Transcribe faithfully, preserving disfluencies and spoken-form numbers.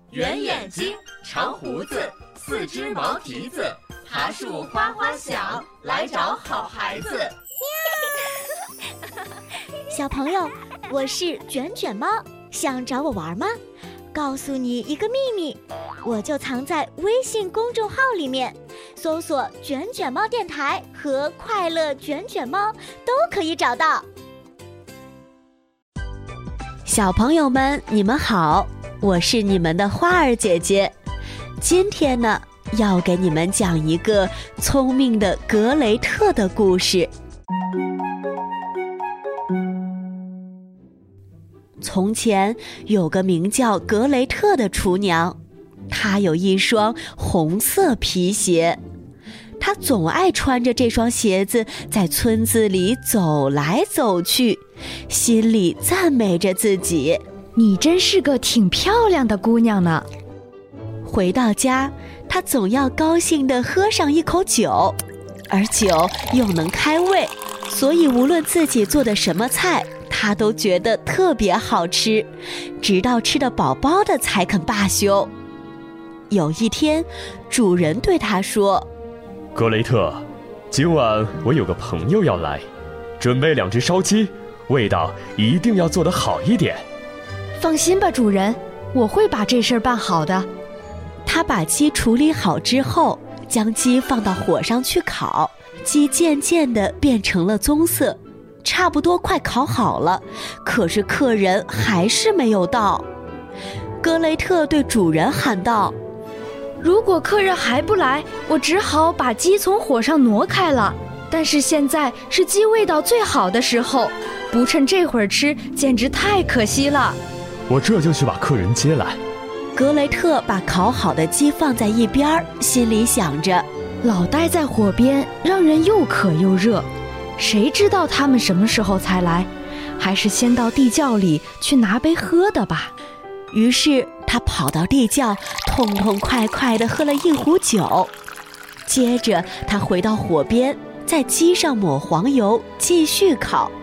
圆眼睛，长胡子，四只毛蹄子，爬树哗哗响，来找好孩子。 小朋友，我是卷卷猫，想找我玩吗？告诉你一个秘密，我就藏在微信公众号里面，搜索卷卷猫电台和快乐卷卷猫都可以找到。小朋友们，你们好，我是你们的花儿姐姐。今天呢，要给你们讲一个聪明的格雷特的故事。从前有个名叫格雷特的厨娘，她有一双红色皮鞋，她总爱穿着这双鞋子在村子里走来走去，心里赞美着自己： 你真是个挺漂亮的姑娘呢。 回到家，她总要高兴地喝上一口酒，而酒又能开胃，所以无论自己做的什么菜，他都觉得特别好吃，直到吃得饱饱的才肯罢休。有一天，主人对他说： 格雷特，今晚我有个朋友要来，准备两只烧鸡，味道一定要做得好一点。 放心吧，主人，我会把这事儿办好的。 他把鸡处理好之后，将鸡放到火上去烤，鸡渐渐地变成了棕色，差不多快烤好了，可是客人还是没有到。格雷特对主人喊道： 如果客人还不来，我只好把鸡从火上挪开了。但是现在是鸡味道最好的时候，不趁这会儿吃，简直太可惜了。 我这就去把客人接来。 格雷特把烤好的鸡放在一边，心里想着： 老待在火边，让人又渴又热。谁知道他们什么时候才来？还是先到地窖里去拿杯喝的吧。 于是他跑到地窖，痛痛快快地喝了一壶酒。接着他回到火边，在鸡上抹黄油，继续烤。